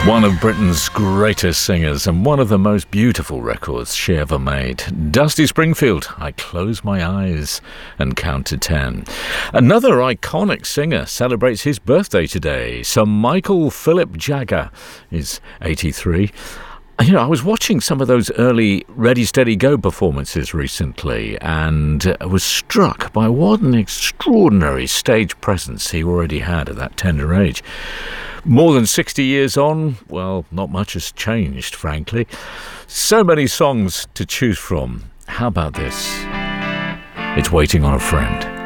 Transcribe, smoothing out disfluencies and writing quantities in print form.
One of Britain's greatest singers and one of the most beautiful records she ever made. Dusty Springfield, I Close My Eyes and Count to 10. Another iconic singer celebrates his birthday today. Sir Michael Philip Jagger is 83. You know, I was watching some of those early Ready, Steady, Go performances recently and was struck by what an extraordinary stage presence he already had at that tender age. More than 60 years on, well, not much has changed, frankly. So many songs to choose from. How about this? It's Waiting on a Friend.